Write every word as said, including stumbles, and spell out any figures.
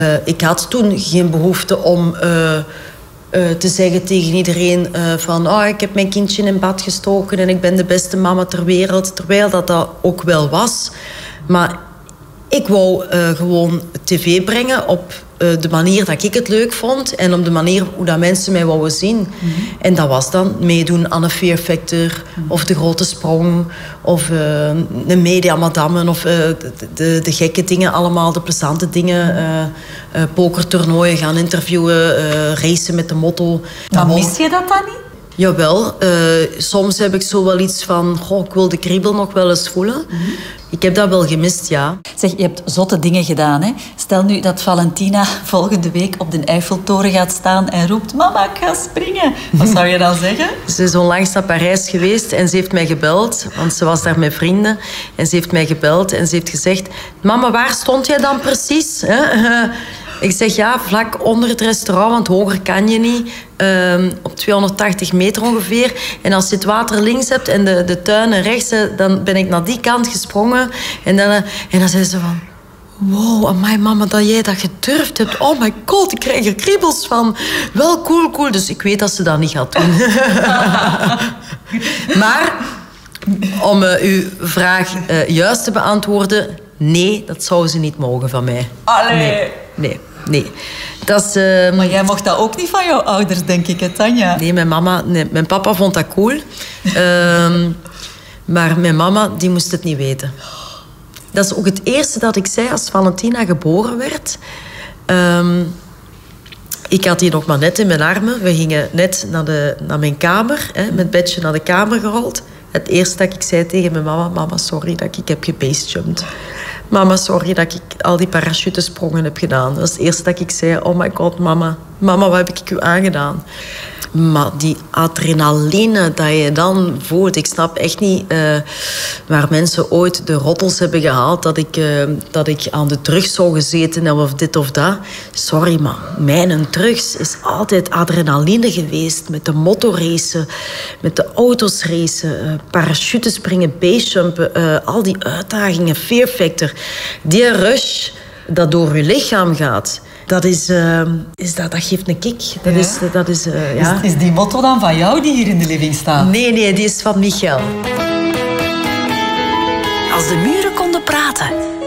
Uh, ik had toen geen behoefte om uh, uh, te zeggen tegen iedereen uh, van... Oh, ik heb mijn kindje in bad gestoken en ik ben de beste mama ter wereld. Terwijl dat dat ook wel was. Maar ik wou uh, gewoon tv brengen op uh, de manier dat ik het leuk vond. En op de manier hoe dat mensen mij wouden zien. Mm-hmm. En dat was dan meedoen aan een Fear Factor. Mm-hmm. Of De Grote Sprong. Of uh, een Media Madame. Of uh, de, de, de gekke dingen allemaal. De plezante dingen. Uh, uh, pokertoernooien, gaan interviewen. Uh, racen met de motto. Maar mis je dat dan niet? Jawel. Uh, soms heb ik zo wel iets van... Goh, ik wil de kriebel nog wel eens voelen. Mm-hmm. Ik heb dat wel gemist, ja. Zeg, je hebt zotte dingen gedaan, hè? Stel nu dat Valentina volgende week op de Eiffeltoren gaat staan en roept... Mama, ik ga springen. Wat zou je dan zeggen? Ze is onlangs naar Parijs geweest en ze heeft mij gebeld. Want ze was daar met vrienden. En ze heeft mij gebeld en ze heeft gezegd... Mama, waar stond jij dan precies? Hè? Ik zeg, ja, vlak onder het restaurant, want hoger kan je niet. Um, op tweehonderdtachtig meter ongeveer. En als je het water links hebt en de, de tuinen rechts... dan ben ik naar die kant gesprongen. En dan, en dan zei ze van... Wow, amai mama, dat jij dat gedurfd hebt. Oh my god, ik krijg er kriebels van. Wel cool, cool. Dus ik weet dat ze dat niet gaat doen. Maar, om uh, uw vraag uh, juist te beantwoorden... Nee, dat zou ze niet mogen van mij. Allee. Nee, nee, nee. Dat is, uh... Maar jij mocht dat ook niet van jouw ouders, denk ik, hè, Tanja? Nee, mijn mama... Nee, mijn papa vond dat cool. uh, maar mijn mama, die moest het niet weten. Dat is ook het eerste dat ik zei als Valentina geboren werd. Um, ik had die nog maar net in mijn armen. We gingen net naar, de, naar mijn kamer, hè, met het bedje naar de kamer gerold. Het eerste dat ik zei tegen mijn mama... Mama, sorry dat ik heb gebasejumped. Mama, sorry dat ik al die parachutesprongen heb gedaan. Dat was het eerste dat ik zei... Oh my god, mama. Mama, wat heb ik u aangedaan? Maar die adrenaline dat je dan voelt... Ik snap echt niet uh, waar mensen ooit de rottels hebben gehaald... dat ik, uh, dat ik aan de drugs zou gezeten heb of dit of dat. Sorry, maar mijn drugs is altijd adrenaline geweest. Met de motorracen, met de auto's racen... Uh, parachutespringen, basejumpen... Uh, al die uitdagingen, Fear Factor. Die rush dat door je lichaam gaat... Dat, is, uh, is dat, dat geeft een kick. Dat ja. is, dat is, uh, ja. is, is die motto dan van jou die hier in de living staat? Nee, nee, die is van Michael. Als de muren konden praten.